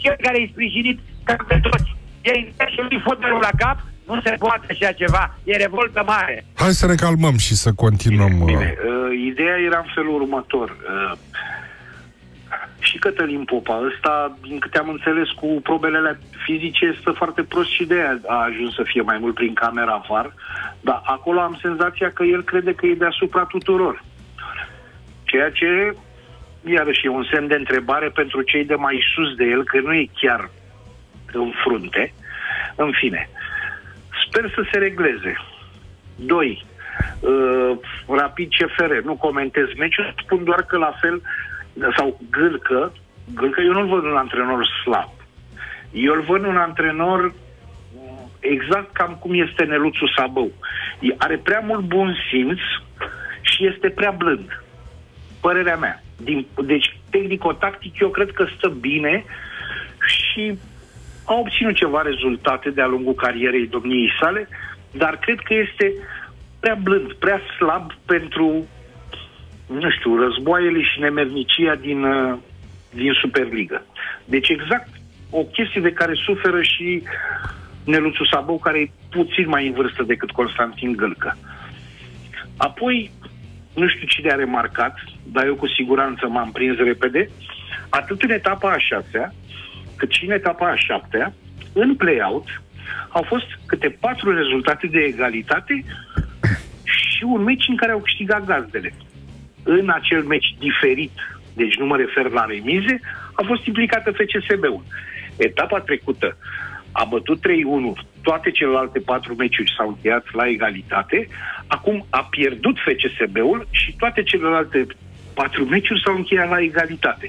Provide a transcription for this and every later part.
cel care e sprijinit ca pe toți. E și fotbalul la cap, nu se poate așa ceva. E revoltă mare. Hai să ne calmăm și să continuăm. Bine. Ideea era în felul următor. Și Cătălin Popa, ăsta, din câte am înțeles, cu probele fizice, este foarte prost și de aia a ajuns să fie mai mult prin camera VAR, dar acolo am senzația că el crede că e deasupra tuturor. Ceea ce, iarăși, e un semn de întrebare pentru cei de mai sus de el, că nu e chiar în frunte. În fine, sper să se regleze. 2. Rapid CFR, nu comentez meciul, spun doar că la fel, sau Gâlcă, eu nu-l văd un antrenor slab. Eu îl văd un antrenor exact cam cum este Neluțu Sabău. Are prea mult bun simț și este prea blând. Părerea mea. Deci, tehnico-tactic, eu cred că stă bine și a obținut ceva rezultate de-a lungul carierei domniei sale, dar cred că este prea blând, prea slab pentru, nu știu, războaiele și nemernicia din Superliga. Deci exact o chestie de care suferă și Neluțu Sabău, care e puțin mai în vârstă decât Constantin Gâlcă. Apoi, nu știu cine a remarcat, dar eu cu siguranță m-am prins repede, atât în etapa a 6-a, cât și în etapa a 7-a, în play-out, au fost câte 4 rezultate de egalitate și un meci în care au câștigat gazdele. În acel meci diferit, deci nu mă refer la remize, a fost implicată FCSB-ul. Etapa trecută a bătut 3-1, toate celelalte 4 meciuri s-au încheiat la egalitate, acum a pierdut FCSB-ul și toate celelalte 4 meciuri s-au încheiat la egalitate.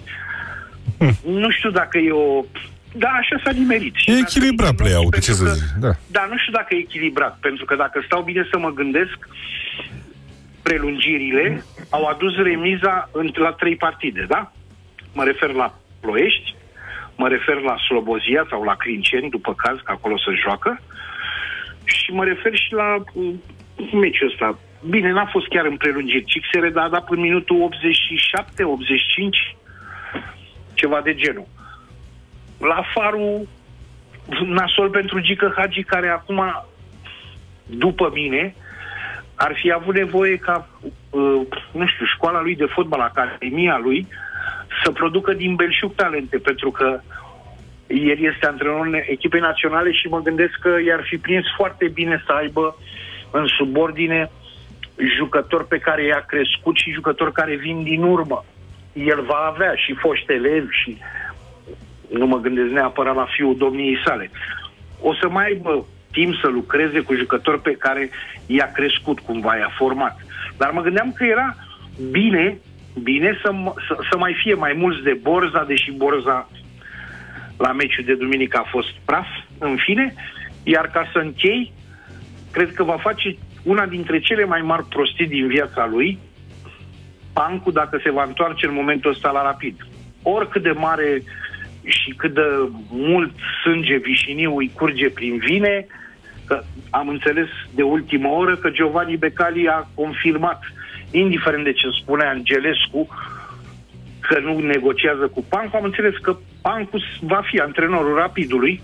Nu știu dacă e o... Da, așa s-a nimerit. E echilibrat play-out, ce să zic. Da, nu știu dacă e echilibrat, pentru că dacă stau bine să mă gândesc, prelungirile au adus remiza la 3 partide, da? Mă refer la Ploiești, mă refer la Slobozia sau la Crinceni, după caz, că acolo se joacă, și mă refer și la meciul ăsta. Bine, n-a fost chiar în prelungiri, Cixere a dat în minutul 87, 85, ceva de genul. La Faru, nasol pentru Gică Hagi, care acum, după mine, ar fi avut nevoie ca, nu știu, școala lui de fotbal, academia lui, să producă din belșug talente, pentru că el este antrenorul echipei naționale și mă gândesc că i-ar fi prins foarte bine să aibă în subordine jucători pe care i-a crescut și jucători care vin din urmă. El va avea și foști elevi și nu mă gândesc neapărat la fiul domniei sale. O să mai aibă timp să lucreze cu jucători pe care i-a crescut, cumva i-a format. Dar mă gândeam că era bine să mai fie mai mulți de Borza, deși Borza la meciul de duminică a fost praf, în fine, iar ca să închei, cred că va face una dintre cele mai mari prostii din viața lui, Pancu, dacă se va întoarce în momentul ăsta la Rapid. Oricât de mare și cât de mult sânge vișiniu îi curge prin vine, că am înțeles de ultimă oră că Giovanni Becali a confirmat, indiferent de ce spunea Angelescu, că nu negociază cu Pancu, am înțeles că Pancu va fi antrenorul Rapidului.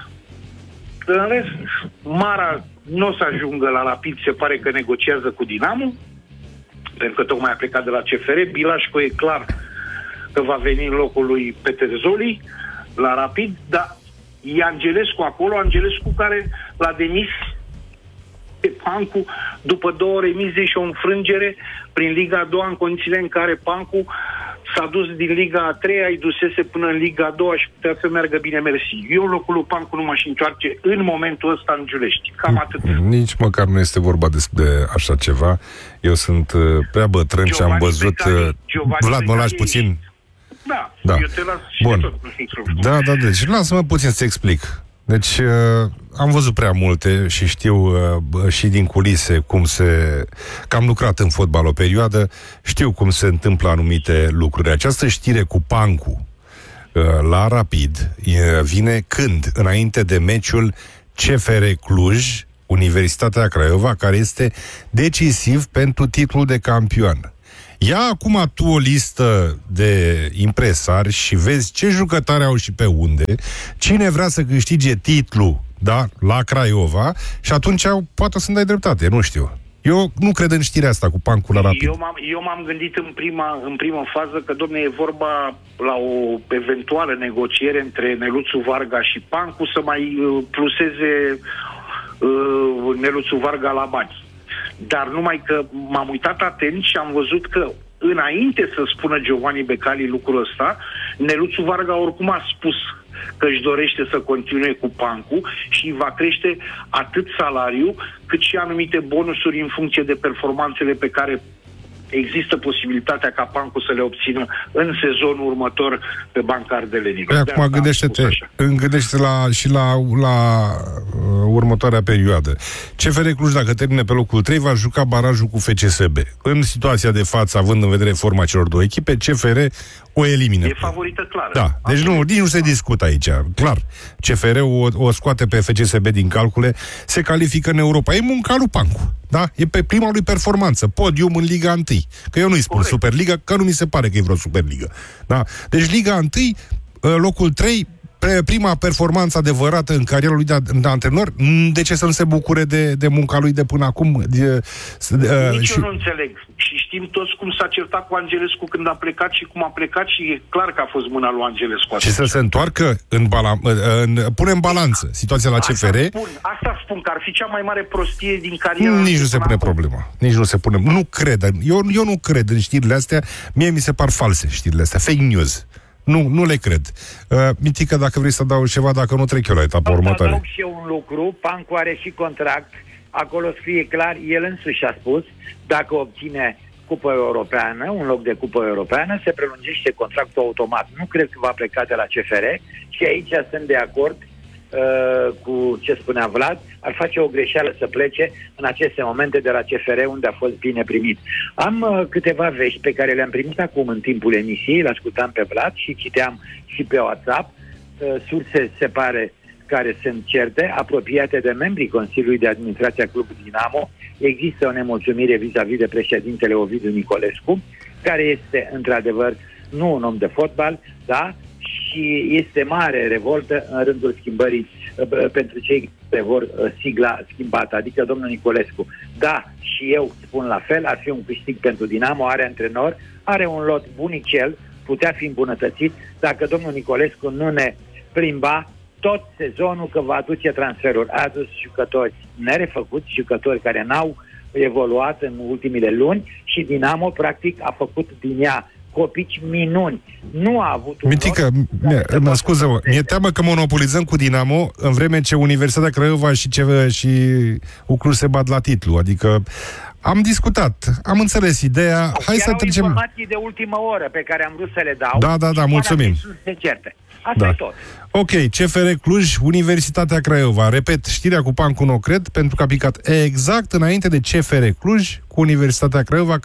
În rest, Mara nu o să ajungă la Rapid, se pare că negociază cu Dinamo, pentru că tocmai a plecat de la CFR. Bilașcu e clar că va veni în locul lui Peterzoli la Rapid, dar e Angelescu acolo, Angelescu care l-a demis pe Pancu după 2 remize și o înfrângere prin Liga a 2, în condițiile în care Pancu s-a dus din Liga a 3-a, îi dusese până în Liga a 2 și putea să meargă bine, mersi. Eu în locul lui Pancu nu m-aș întoarce în momentul ăsta în Giulești. Cam atât. Nici măcar nu este vorba despre așa ceva. Eu sunt prea bătrân și am văzut... Vlad, mă lași puțin? Da, eu te las și de tot. Da, deci lasă-mă puțin să explic. Deci am văzut prea multe și știu și din culise că am lucrat în fotbal o perioadă, știu cum se întâmplă anumite lucruri. Această știre cu Pancu la Rapid vine când? Înainte de meciul CFR Cluj, Universitatea Craiova, care este decisiv pentru titlul de campion. Ia acum tu o listă de impresari și vezi ce jucători au și pe unde, cine vrea să câștige titlu, da, la Craiova, și atunci poate să-mi dai dreptate, nu știu. Eu nu cred în știrea asta cu Pancu la Rapid. Eu m-am gândit în prima fază că, domne, e vorba la o eventuală negociere între Neluțu Varga și Pancu să mai pluseze Neluțu Varga la bani. Dar numai că m-am uitat atent și am văzut că înainte să spună Giovanni Becali lucrul ăsta, Neluțu Varga oricum a spus că își dorește să continue cu Pancu și va crește atât salariul cât și anumite bonusuri în funcție de performanțele pe care există posibilitatea ca Pancu să le obțină în sezonul următor pe banca ardelenilor. Acum gândește-te la următoarea perioadă. CFR Cluj, dacă termine pe locul 3, va juca barajul cu FCSB. În situația de față, având în vedere forma celor două echipe, CFR o elimină. E favorită clară. Da, deci nici nu se discută aici. Clar, CFR o scoate pe FCSB din calcule, se califică în Europa. E munca lui Pancu. Da? E pe prima lui performanță, podium în Liga 1. Că eu nu-i spun Superliga, că nu mi se pare că e vreo Superliga. Da? Deci Liga 1, locul 3, prima performanță adevărată în cariera lui de antrenor. De ce să nu se bucure de munca lui de până acum? Nici eu nu înțeleg. Și știm toți cum s-a certat cu Angelescu când a plecat și cum a plecat și e clar că a fost mâna lui Angelescu. Și să se întoarcă pune în balanță situația la CFR. Asta spun că ar fi cea mai mare prostie din cariera. Nici nu se pune problema. Nici nu se pune. Nu cred. Eu nu cred în știrile astea. Mie mi se par false știrile astea. Fake news. Nu le cred. Mitică, dacă vrei să dau ceva, dacă nu trec eu la etapa următoare. Adaug și eu un lucru. Pancu are și contract. Acolo scrie clar, el însuși a spus, dacă obține Cupă Europeană, un loc de Cupă Europeană, se prelungește contractul automat. Nu cred că va pleca de la CFR și aici sunt de acord cu ce spunea Vlad. Ar face o greșeală să plece în aceste momente de la CFR, unde a fost bine primit. Am câteva vești pe care le-am primit acum în timpul emisiei, l-ascultam pe Vlad și citeam și pe WhatsApp. Surse, se pare, care sunt certe, apropiate de membrii Consiliului de Administrație a Clubului Dinamo. Există o nemulțumire vis-a-vis de președintele Ovidiu Nicolescu, care este, într-adevăr, nu un om de fotbal, da? Și este mare revoltă în rândul schimbării pentru cei care vor sigla schimbată, adică domnul Nicolescu. Da, și eu spun la fel, ar fi un câștig pentru Dinamo, are antrenor, are un lot bunicel, putea fi îmbunătățit dacă domnul Nicolescu nu ne plimba tot sezonul că va aduce transferuri. A adus jucători nerefăcuți, jucători care n-au evoluat în ultimile luni și Dinamo, practic, a făcut din ea copici minuni. Nu a avut un... Mitică, scuză-mă, mi-e teamă că monopolizăm cu Dinamo în vreme ce Universitatea Craiova și Ucluj se bat la titlu. Adică am discutat, am înțeles ideea. Hai să trecem... informații de ultimă oră pe care am vrut să le dau. Da, mulțumim. Asta e tot. Ok, CFR Cluj, Universitatea Craiova. Repet, știrea cu Pancu nu cred, pentru că a picat exact înainte de CFR Cluj cu Universitatea Craiova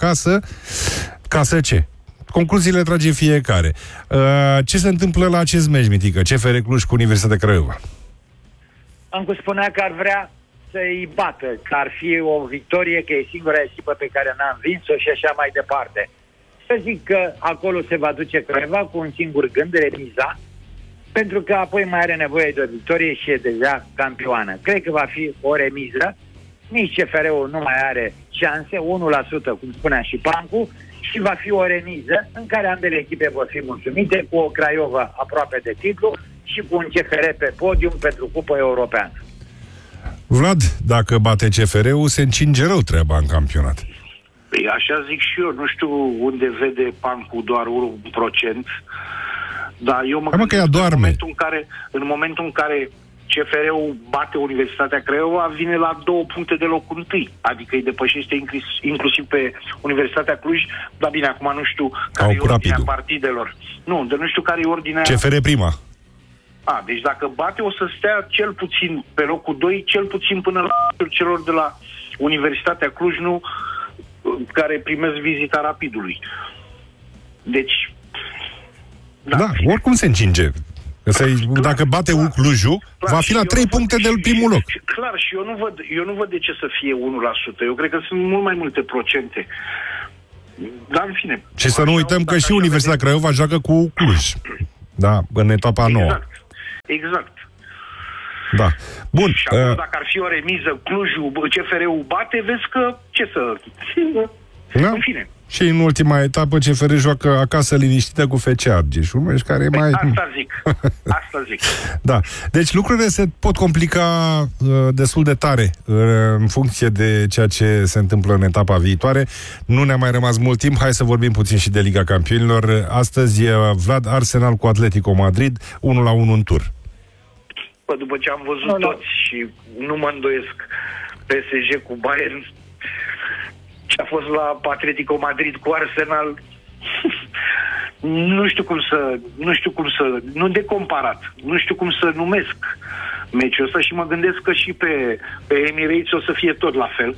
ca să ce? Concluziile trage fiecare. Ce se întâmplă la acest meci, Mitică? CFR Cluj cu Universitatea Craiova. Ancu spunea că ar vrea să-i bată, că ar fi o victorie, că e singura echipă pe care n-a învins-o și așa mai departe. Să zic că acolo se va duce Craiova cu un singur gând, remiza, pentru că apoi mai are nevoie de o victorie și e deja campioană. Cred că va fi o remiză, nici CFR-ul nu mai are șanse, 1%, cum spunea și Pancu, și va fi o remiză în care ambele echipe vor fi mulțumite, cu o Craiova aproape de titlu și cu un CFR pe podium pentru Cupa Europeană. Vlad, dacă bate CFR-ul, se încinge rău treaba în campionat. Păi așa zic și eu, nu știu unde vede Pancu doar 1%, dar eu mă gândesc că în momentul în care CFR-ul bate Universitatea Craiova, vine la 2 puncte de locul întâi. Adică îi depășește inclusiv pe Universitatea Cluj. Dar bine, acum nu știu care e ordinea partidelor. Nu știu care e ordinea... CFR prima. Deci dacă bate, o să stea cel puțin pe locul 2, cel puțin până la celor de la Universitatea Cluj, nu, care primesc vizita Rapidului. Deci... Da, oricum se încinge. Dacă bate Clujul, va fi la 3 puncte de primul loc. Clar, și eu nu văd de ce să fie 1%. Eu cred că sunt mult mai multe procente. Dar în fine. Și să nu uităm că și Universitatea Craiova joacă cu Cluj. Da, în etapa nouă. Exact. Da. Bun. Și acum, dacă ar fi o remiză, Clujul, CFR-ul bate, vezi că ce să... Da? În fine. Și în ultima etapă CFR joacă acasă liniștită cu FC Argeș. Un meci care mai... Asta zic. Da. Deci lucrurile se pot complica destul de tare în funcție de ceea ce se întâmplă în etapa viitoare. Nu ne-a mai rămas mult timp. Hai să vorbim puțin și de Liga Campionilor. Astăzi, Vlad, Arsenal cu Atletico Madrid, 1-1 în tur. După ce am văzut toți și nu mă îndoiesc PSG cu Bayern, ce a fost la Atletico Madrid cu Arsenal, nu știu cum să, nu de comparat, nu știu cum să numesc meciul ăsta și mă gândesc că și pe Emirates o să fie tot la fel.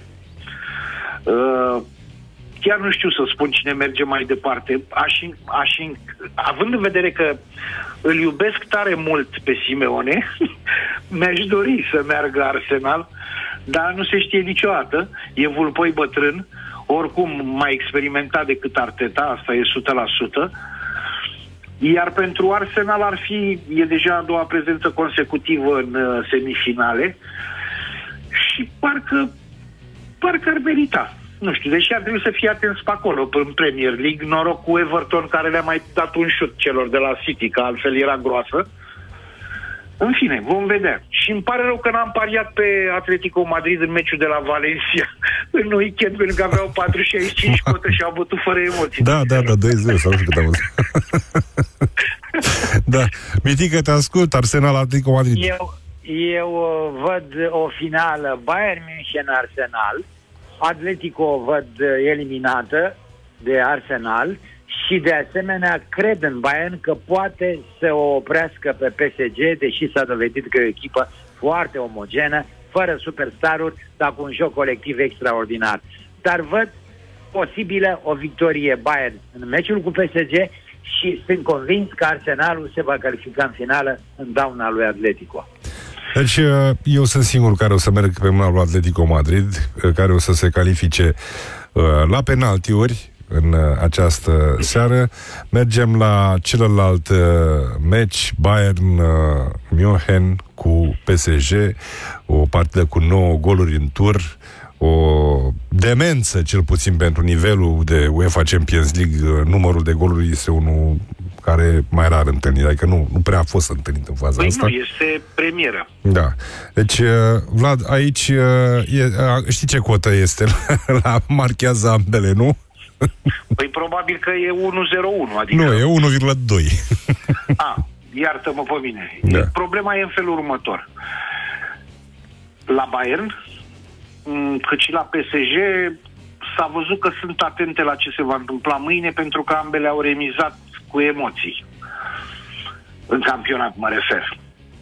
Chiar nu știu să spun cine merge mai departe, având în vedere că îl iubesc tare mult pe Simeone, mi-aș dori să meargă Arsenal, dar nu se știe niciodată, e vulpoi bătrân, oricum mai experimentat decât Arteta, asta e 100%, iar pentru Arsenal e deja a doua prezență consecutivă în semifinale și parcă ar merita. Nu știu, deși ar trebui să fie atenți pe acolo, în Premier League, noroc cu Everton care le-a mai dat un șut celor de la City, că altfel era groasă. În fine, vom vedea. Și îmi pare rău că n-am pariat pe Atletico Madrid în meciul de la Valencia în weekend, pentru că aveau 4,65 cotă și au bătut fără emoții. Da, 2-0, sau nu știu cât am văzut. Da. Mitică, te ascult, Arsenal, Atletico Madrid. Eu văd o finală Bayern München-Arsenal, Atletico văd eliminată de Arsenal și de asemenea cred în Bayern că poate să o oprească pe PSG, deși s-a dovedit că e o echipă foarte omogenă, fără superstaruri, dar cu un joc colectiv extraordinar. Dar văd posibilă o victorie Bayern în meciul cu PSG și sunt convins că Arsenalul se va califica în finală în dauna lui Atletico. Deci eu sunt singurul care o să merg pe mâna lui Atletico Madrid, care o să se califice la penaltiuri în această seară. Mergem la celălalt meci, Bayern München cu PSG, o partidă cu 9 goluri în tur, o demență, cel puțin pentru nivelul de UEFA Champions League. Numărul de goluri este unul care mai rar întâlnit, adică nu prea a fost întâlnit în faza asta. Nu, este premieră. Da. Deci, Vlad, aici știi ce cotă este? La marchează ambele, nu? Păi probabil că e 1-0-1, adică... Nu, e 1,2. Iartă-mă pe mine. Da. Problema e în felul următor. La Bayern, cât și la PSG, s-a văzut că sunt atente la ce se va întâmpla mâine, pentru că ambele au remizat cu emoții. În campionat, mă refer.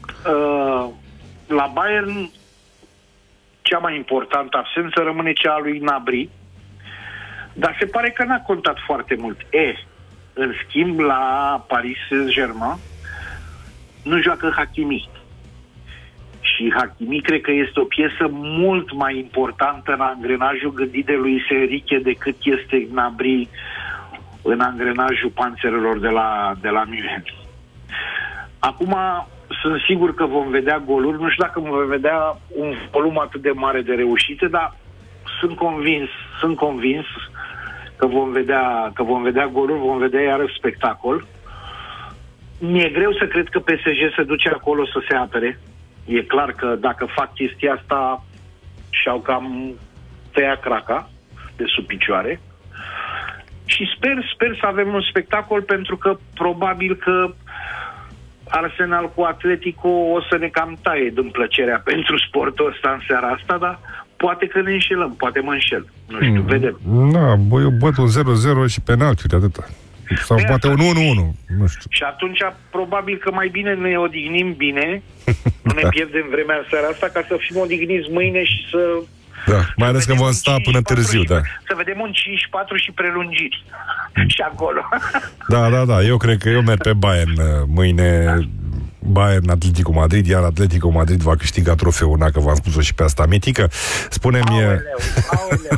La Bayern, cea mai importantă absență rămâne cea a lui Gnabry, dar se pare că n-a contat foarte mult. În schimb, la Paris Saint-Germain nu joacă Hakimi. Și Hakimi cred că este o piesă mult mai importantă în angrenajul gândit de Luis Enrique decât este Gnabry în angrenajul panțerelor de la München. Acum sunt sigur că vom vedea goluri. Nu știu dacă vom vedea un volum atât de mare de reușite, dar sunt convins că vom vedea goluri, vom vedea iarăși spectacol. Mi-e greu să cred că PSG se duce acolo să se apere. E clar că dacă fac chestia asta și-au cam tăiat craca de sub picioare. Și sper să avem un spectacol, pentru că probabil că Arsenal cu Atletico o să ne cam taie din plăcerea pentru sportul ăsta în seara asta, dar poate că ne înșelăm, poate mă înșel. Nu știu, vedem. Da, eu băt un 0-0 și penaltiuri, atâta. Sau poate un 1-1, nu știu. Și atunci probabil că mai bine ne odihnim bine, nu ne pierdem vremea în seara asta, ca să fim odihniți mâine și să... Da, mai ales că vom sta până târziu, da. Să vedem un 5-4 și prelungiri. Și acolo. Da, eu cred că eu merg pe Bayern mâine. Bayern, Atletico Madrid, iar Atletico Madrid va câștiga trofeul, dacă v-am spus-o și pe asta. Mitică, spune-mi... Aoleu.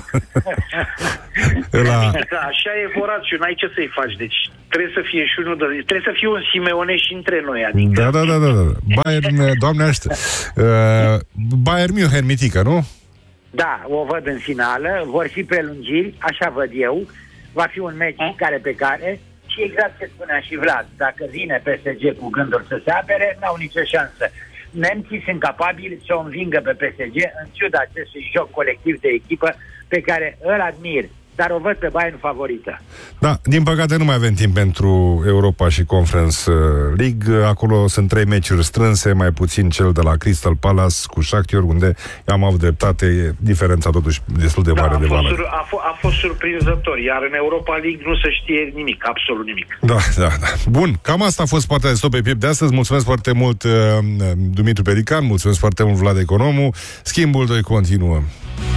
Așa e Horațiu, n-ai ce să-i faci. Deci trebuie să fie și unul trebuie să fie un Simeone și între noi. Adică... Da. Bayern, Doamne ajută. Bayern München, Mitică, nu? Da, o văd în finală, vor fi prelungiri, așa văd eu. Va fi un meci pe care, și exact ce spunea și Vlad, dacă vine PSG cu gânduri să se apere, n-au nicio șansă. Nemții sunt capabili să o învingă pe PSG în ciuda acestui joc colectiv de echipă pe care îl admir, dar o văd pe Bayern favorită. Da, din păcate nu mai avem timp pentru Europa și Conference League. Acolo sunt 3 meciuri strânse, mai puțin cel de la Crystal Palace cu Shakhtar, unde am avut dreptate, diferența totuși destul de mare de valoare. A fost surprinzător, iar în Europa League nu se știe nimic, absolut nimic. Da. Bun, cam asta a fost partea de Stop pe Piept de astăzi. Mulțumesc foarte mult, Dumitru Pelican, mulțumesc foarte mult, Vlad Economu. Schimbul 2 continuă.